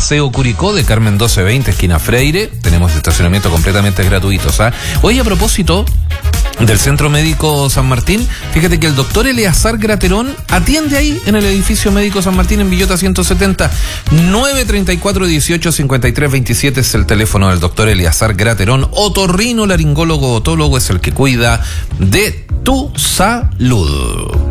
Paseo Curicó, de Carmen 1220, esquina Freire. Tenemos estacionamiento completamente gratuito. Hoy, a propósito del Centro Médico San Martín, fíjate que el doctor Eleazar Graterón atiende ahí en el edificio médico San Martín en Villota 170. 934-1853-27 es el teléfono del doctor Eleazar Graterón. Otorrino laringólogo otólogo es el que cuida de tu salud.